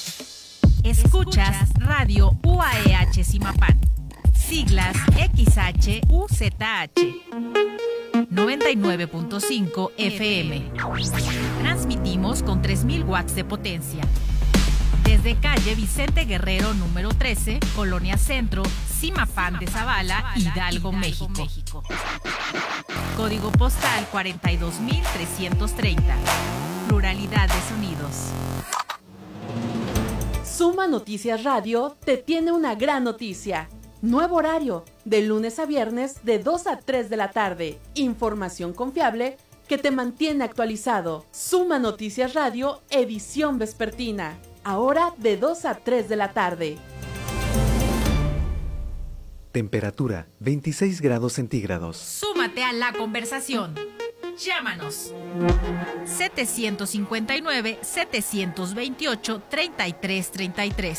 Escuchas Radio UAEH Zimapán, siglas XHUZH, 99.5 FM. Transmitimos con 3000 watts de potencia. Desde calle Vicente Guerrero número 13, Colonia Centro, Zimapán de Zavala, Hidalgo, México. Código postal 42330. Pluralidad de sonidos. Suma Noticias Radio te tiene una gran noticia. Nuevo horario, de lunes a viernes de 2 a 3 de la tarde. Información confiable que te mantiene actualizado. Suma Noticias Radio, edición vespertina. Ahora de 2 a 3 de la tarde. Temperatura 26 grados centígrados. Súmate a la conversación. Llámanos 759-728-3333.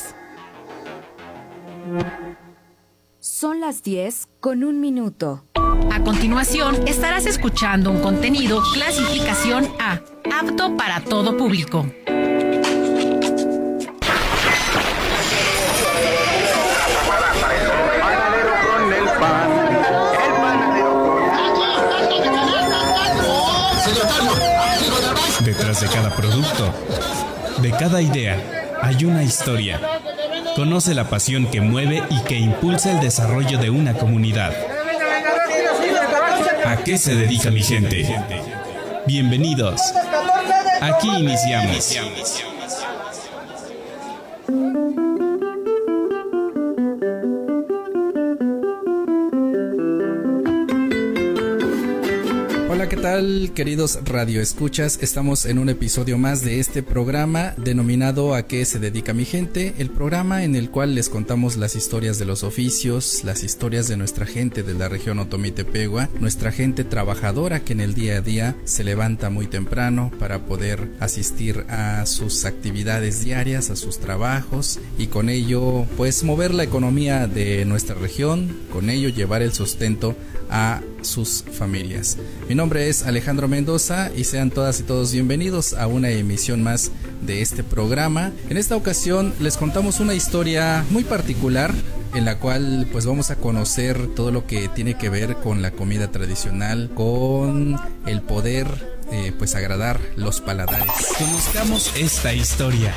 Son las 10:01. A continuación estarás escuchando un contenido clasificación A, apto para todo público. Detrás de cada producto, de cada idea, hay una historia. Conoce la pasión que mueve y que impulsa el desarrollo de una comunidad. ¿A qué se dedica mi gente? Bienvenidos. Aquí iniciamos. Hola, ¿qué tal, queridos radioescuchas? Estamos en un episodio más de este programa denominado ¿A qué se dedica mi gente? El programa en el cual les contamos las historias de los oficios, las historias de nuestra gente de la región Otomí-Tepehua, nuestra gente trabajadora que en el día a día se levanta muy temprano para poder asistir a sus actividades diarias, a sus trabajos y con ello pues mover la economía de nuestra región, con ello llevar el sustento a sus familias. Mi nombre es Alejandro Mendoza y sean todas y todos bienvenidos a una emisión más de este programa. En esta ocasión les contamos una historia muy particular en la cual pues vamos a conocer todo lo que tiene que ver con la comida tradicional, con el poder pues agradar los paladares. Conozcamos esta historia.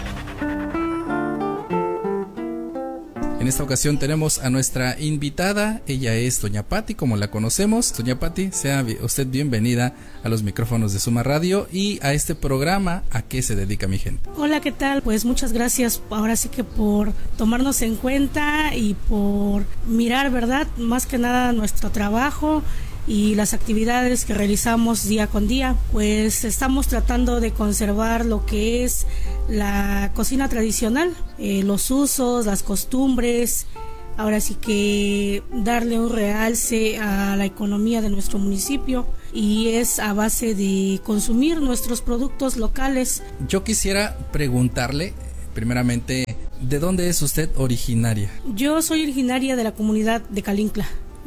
En esta ocasión tenemos a nuestra invitada, ella es Doña Pati, como la conocemos. Doña Pati, sea usted bienvenida a los micrófonos de Suma Radio y a este programa ¿A qué se dedica mi gente? Hola, ¿qué tal? Pues muchas gracias ahora sí que por tomarnos en cuenta y por mirar, ¿verdad? Más que nada nuestro trabajo y las actividades que realizamos día con día. Pues estamos tratando de conservar lo que es la cocina tradicional, los usos, las costumbres, ahora sí que darle un realce a la economía de nuestro municipio y es a base de consumir nuestros productos locales. Yo quisiera preguntarle primeramente, ¿de dónde es usted originaria? Yo soy originaria de la comunidad de Calincla.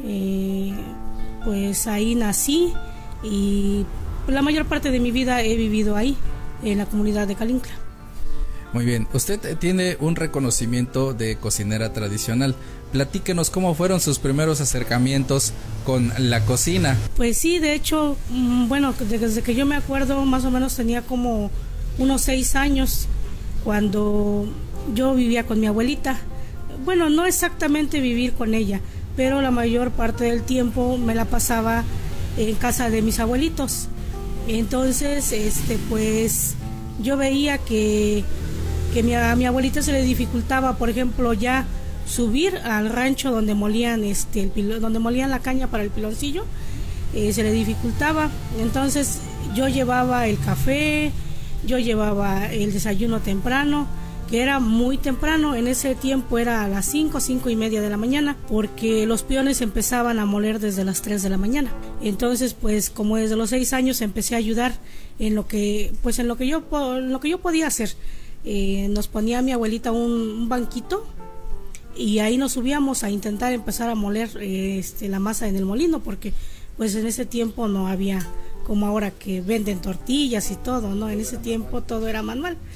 Pues ahí nací y la mayor parte de mi vida he vivido ahí, en la comunidad de Calincla. Muy bien, usted tiene un reconocimiento de cocinera tradicional. Platíquenos cómo fueron sus primeros acercamientos con la cocina. Pues sí, de hecho, bueno, desde que yo me acuerdo más o menos tenía como unos 6 años cuando yo vivía con mi abuelita. Bueno, no exactamente vivir con ella, pero la mayor parte del tiempo me la pasaba en casa de mis abuelitos. Entonces, pues yo veía que a mi abuelita se le dificultaba, por ejemplo, ya subir al rancho donde molían donde molían la caña para el piloncillo, se le dificultaba. Entonces, yo llevaba el café, yo llevaba el desayuno temprano, que era muy temprano, en ese tiempo era a las 5:30 de la mañana, porque los peones empezaban a moler desde las 3 de la mañana. Entonces, pues como desde los 6 años empecé a ayudar en lo que yo podía hacer. Nos ponía mi abuelita un banquito y ahí nos subíamos a intentar empezar a moler la masa en el molino, porque pues en ese tiempo no había como ahora que venden tortillas y todo, ¿no? En ese tiempo todo era manual.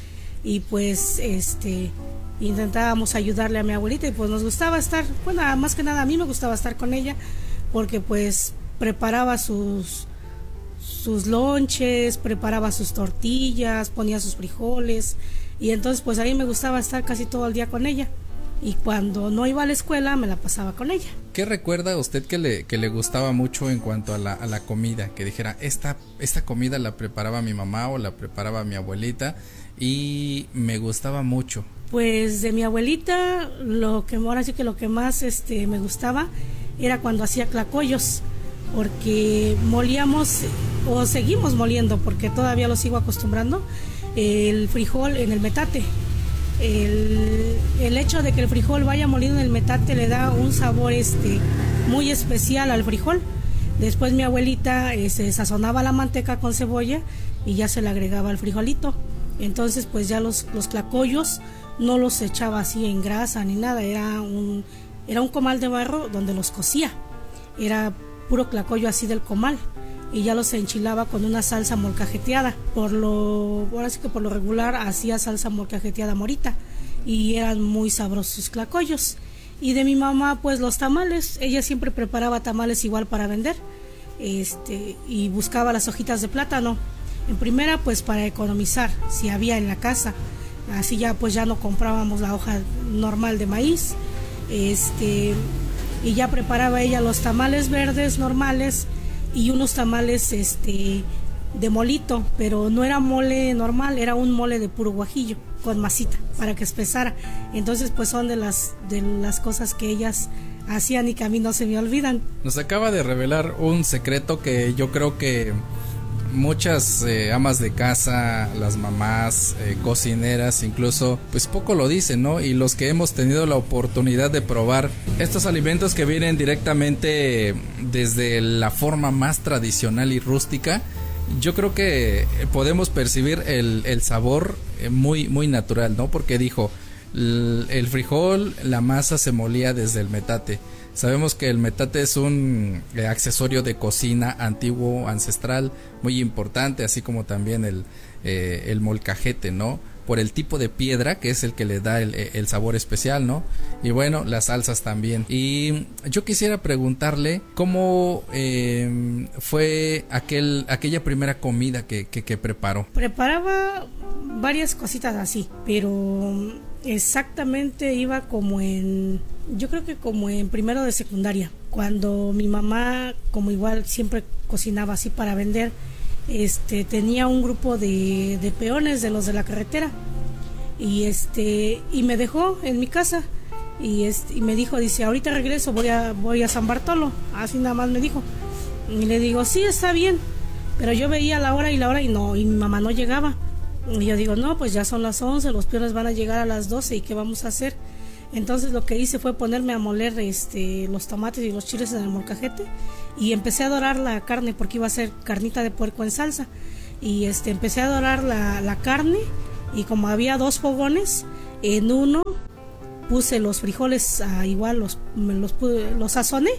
y pues intentábamos ayudarle a mi abuelita y pues nos gustaba estar, bueno, más que nada a mí me gustaba estar con ella porque pues preparaba sus lonches, preparaba sus tortillas, ponía sus frijoles y entonces pues a mí me gustaba estar casi todo el día con ella y cuando no iba a la escuela me la pasaba con ella. ¿Qué recuerda usted que le gustaba mucho en cuanto a la comida? Que dijera, esta comida la preparaba mi mamá o la preparaba mi abuelita y me gustaba mucho. Pues de mi abuelita, ahora sí que lo que más me gustaba era cuando hacía tlacoyos, porque molíamos o seguimos moliendo, porque todavía lo sigo acostumbrando, el frijol en el metate. El hecho de que el frijol vaya molido en el metate le da un sabor muy especial al frijol. Después mi abuelita se sazonaba la manteca con cebolla y ya se le agregaba el frijolito. Entonces pues ya los tlacoyos no los echaba así en grasa ni nada, era un comal de barro donde los cocía, era puro tlacoyo así del comal y ya los enchilaba con una salsa molcajeteada. Ahora sí que por lo regular hacía salsa molcajeteada morita y eran muy sabrosos tlacoyos. Y de mi mamá pues los tamales, ella siempre preparaba tamales igual para vender, y buscaba las hojitas de plátano. En primera pues para economizar si había en la casa, así ya pues ya no comprábamos la hoja normal de maíz, y ya preparaba ella los tamales verdes normales y unos tamales de molito, pero no era mole normal, era un mole de puro guajillo con masita para que espesara. Entonces pues son de las cosas que ellas hacían y que a mí no se me olvidan. Nos acaba de revelar un secreto que yo creo que muchas amas de casa, las mamás, cocineras incluso, pues poco lo dicen, ¿no? Y los que hemos tenido la oportunidad de probar estos alimentos que vienen directamente desde la forma más tradicional y rústica, yo creo que podemos percibir el sabor muy, muy natural, ¿no? Porque dijo, el frijol, la masa se molía desde el metate. Sabemos que el metate es un accesorio de cocina antiguo, ancestral, muy importante, así como también el molcajete, ¿no? Por el tipo de piedra que es el que le da el sabor especial, ¿no? Y bueno, las salsas también. Y yo quisiera preguntarle cómo fue aquella primera comida que preparó. Preparaba varias cositas así, pero exactamente iba yo creo que como en primero de secundaria, cuando mi mamá, como igual siempre cocinaba así para vender, tenía un grupo de peones de los de la carretera y me dejó en mi casa y me dijo, dice, ahorita regreso, voy a San Bartolo, así nada más me dijo. Y le digo, sí, está bien, pero yo veía la hora y mi mamá no llegaba. Y yo digo, no, pues ya son las 11, los peones van a llegar a las 12 y ¿qué vamos a hacer? Entonces lo que hice fue ponerme a moler los tomates y los chiles en el molcajete y empecé a dorar la carne porque iba a ser carnita de puerco en salsa y empecé a dorar la carne y como había 2 fogones, en uno puse los frijoles igual los sazoné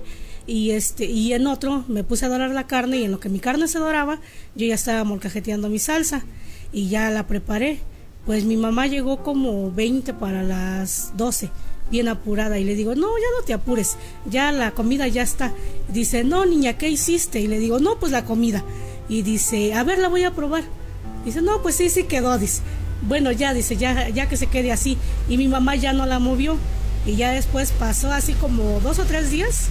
y en otro me puse a dorar la carne y en lo que mi carne se doraba yo ya estaba molcajeteando mi salsa y ya la preparé. Pues mi mamá llegó como 20 para las 12, bien apurada, y le digo, no, ya no te apures, ya la comida ya está. Dice, no, niña, ¿qué hiciste? Y le digo, no, pues la comida. Y dice, a ver, la voy a probar. Dice, no, pues sí quedó, dice. Bueno, ya, dice, ya que se quede así. Y mi mamá ya no la movió. Y ya después pasó así como 2 o 3 días,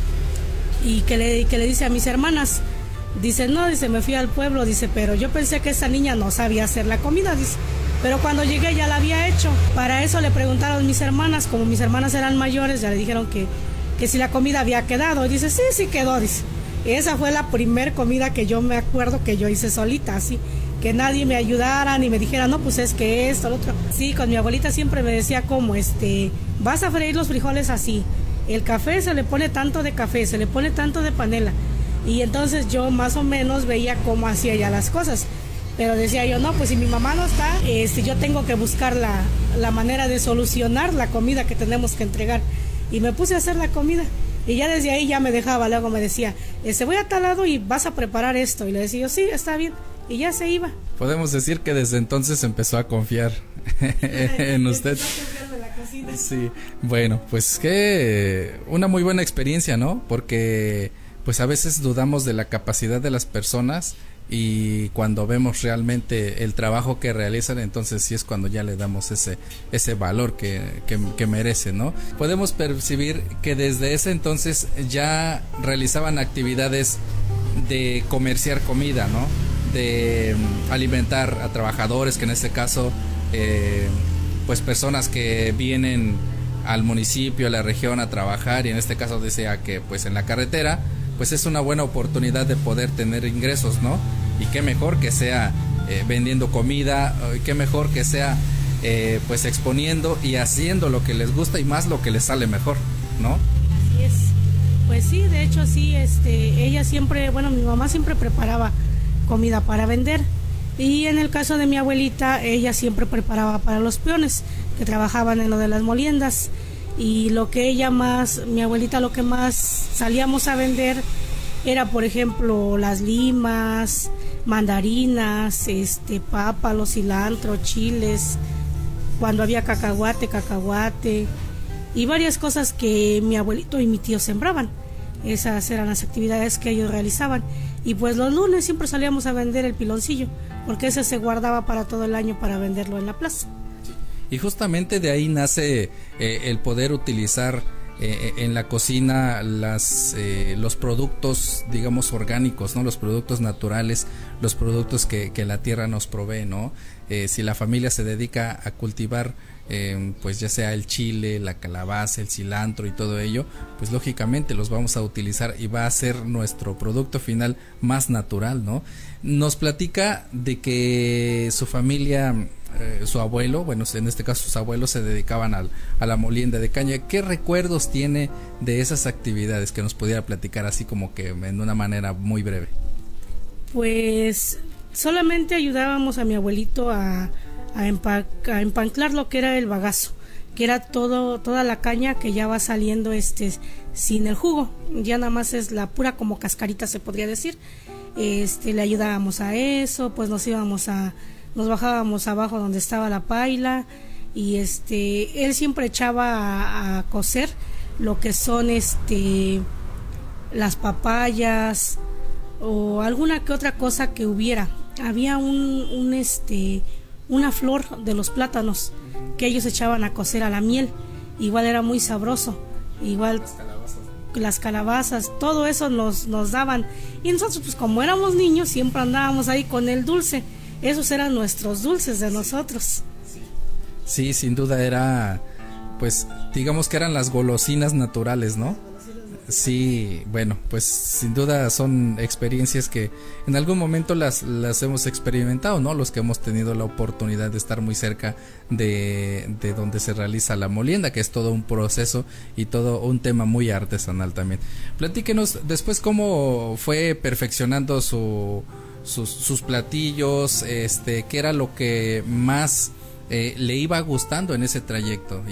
y que le dice a mis hermanas, dice, no, dice, me fui al pueblo, dice, pero yo pensé que esa niña no sabía hacer la comida, dice. Pero cuando llegué ya la había hecho. Para eso le preguntaron mis hermanas, como mis hermanas eran mayores, ya le dijeron que si la comida había quedado. Y dice, sí quedó, dice. Y esa fue la primer comida que yo me acuerdo que yo hice solita, así. Que nadie me ayudara ni me dijera, no, pues es que esto, lo otro. Sí, con mi abuelita siempre me decía como, vas a freír los frijoles así. El café se le pone tanto de café, se le pone tanto de panela. Y entonces yo más o menos veía cómo hacía ella las cosas. Pero decía yo, no, pues si mi mamá no está, yo tengo que buscar la manera de solucionar la comida que tenemos que entregar. Y me puse a hacer la comida. Y ya desde ahí ya me dejaba, luego me decía, voy a tal lado y vas a preparar esto. Y le decía yo, sí, está bien. Y ya se iba. Podemos decir que desde entonces empezó a confiar en usted. Sí, bueno, pues que una muy buena experiencia, ¿no? Porque pues a veces dudamos de la capacidad de las personas y cuando vemos realmente el trabajo que realizan, entonces sí es cuando ya le damos ese valor que merece, ¿no? Podemos percibir que desde ese entonces ya realizaban actividades de comerciar comida, ¿no? De alimentar a trabajadores, que en este caso pues personas que vienen al municipio, a la región a trabajar, y en este caso decía que pues en la carretera pues es una buena oportunidad de poder tener ingresos, ¿no? Y qué mejor que sea vendiendo comida, qué mejor que sea pues exponiendo y haciendo lo que les gusta y más lo que les sale mejor, ¿no? Así es. Pues sí, de hecho sí, ella siempre, bueno, mi mamá siempre preparaba comida para vender. Y en el caso de mi abuelita, ella siempre preparaba para los peones que trabajaban en lo de las moliendas. Y lo que mi abuelita, lo que más salíamos a vender era, por ejemplo, las limas, mandarinas, papa, los cilantro, chiles, cuando había cacahuate y varias cosas que mi abuelito y mi tío sembraban. Esas eran las actividades que ellos realizaban. Y pues los lunes siempre salíamos a vender el piloncillo, porque ese se guardaba para todo el año para venderlo en la plaza. Y justamente de ahí nace el poder utilizar en la cocina los productos, digamos, orgánicos, ¿no? Los productos naturales, los productos que la tierra nos provee, ¿no? Si la familia se dedica a cultivar pues ya sea el chile, la calabaza, el cilantro y todo ello, pues lógicamente los vamos a utilizar y va a ser nuestro producto final más natural, ¿no? Nos platica de que su familia, su abuelo, bueno, en este caso sus abuelos se dedicaban a la molienda de caña. ¿Qué recuerdos tiene de esas actividades que nos pudiera platicar así como que en una manera muy breve? Pues solamente ayudábamos a mi abuelito a empanclar lo que era el bagazo, que era toda la caña que ya va saliendo sin el jugo, ya nada más es la pura como cascarita, se podría decir. Le ayudábamos a eso, pues nos bajábamos abajo donde estaba la paila y él siempre echaba a cocer lo que son las papayas o alguna que otra cosa que hubiera. Había una flor de los plátanos que ellos echaban a cocer a la miel, igual era muy sabroso, igual las calabazas, todo eso nos daban, y nosotros pues como éramos niños siempre andábamos ahí con el dulce, esos eran nuestros dulces de nosotros. Sí, sin duda era, pues digamos que eran las golosinas naturales, ¿no? Sí, bueno, pues sin duda son experiencias que en algún momento las hemos experimentado, ¿no? Los que hemos tenido la oportunidad de estar muy cerca de donde se realiza la molienda, que es todo un proceso y todo un tema muy artesanal también. Platíquenos después cómo fue perfeccionando sus platillos, qué era lo que más le iba gustando en ese trayecto